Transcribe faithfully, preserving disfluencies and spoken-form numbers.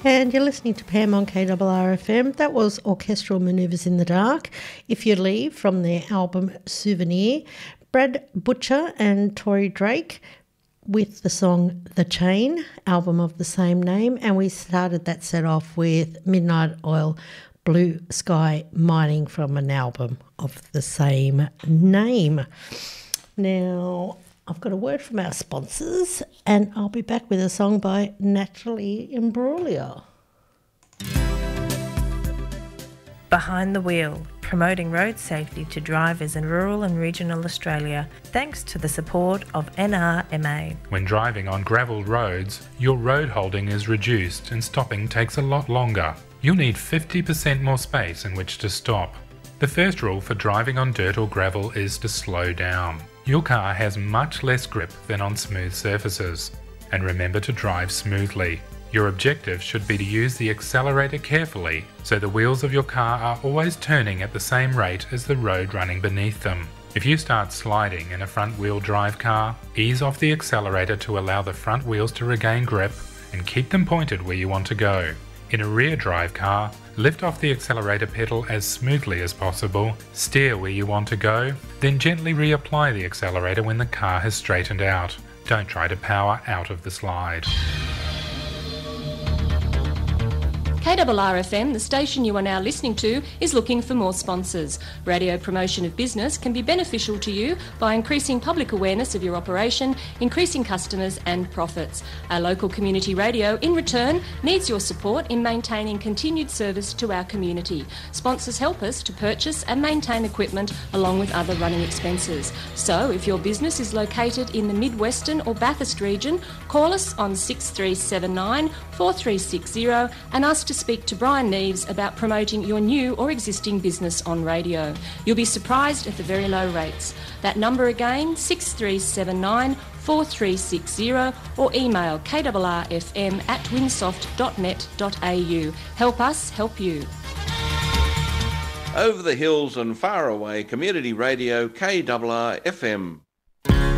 And you're listening to Pam on K R R F M. That was Orchestral Manoeuvres in the Dark. If You Leave, from their album Souvenir. Brad Butcher and Tori Drake with the song The Chain, album of the same name. And we started that set off with Midnight Oil, Blue Sky Mining, from an album of the same name. Now, I've got a word from our sponsors, and I'll be back with a song by Natalie Imbruglia. Behind the Wheel, promoting road safety to drivers in rural and regional Australia, thanks to the support of N R M A. When driving on gravelled roads, your road holding is reduced and stopping takes a lot longer. You'll need fifty percent more space in which to stop. The first rule for driving on dirt or gravel is to slow down. Your car has much less grip than on smooth surfaces. And remember to drive smoothly. Your objective should be to use the accelerator carefully so the wheels of your car are always turning at the same rate as the road running beneath them. If you start sliding in a front-wheel drive car, ease off the accelerator to allow the front wheels to regain grip and keep them pointed where you want to go. In a rear drive car, lift off the accelerator pedal as smoothly as possible, steer where you want to go, then gently reapply the accelerator when the car has straightened out. Don't try to power out of the slide. K R R F M, the station you are now listening to, is looking for more sponsors. Radio promotion of business can be beneficial to you by increasing public awareness of your operation, increasing customers and profits. Our local community radio, in return, needs your support in maintaining continued service to our community. Sponsors help us to purchase and maintain equipment along with other running expenses. So, if your business is located in the Mid-Western or Bathurst region, call us on six three seven nine, four three six zero and ask to speak to Brian Neves about promoting your new or existing business on radio. You'll be surprised at the very low rates. That number again, six three seven nine, four three six zero, or email k r r f m at winsoft dot net dot a u. Help us help you. Over the hills and far away, Community Radio K R R F M.